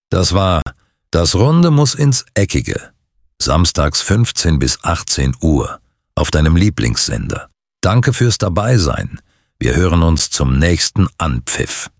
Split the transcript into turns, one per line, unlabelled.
Das war Das Runde muss ins Eckige. Samstags 15 bis 18 Uhr auf deinem Lieblingssender. Danke fürs Dabeisein. Wir hören uns zum nächsten Anpfiff.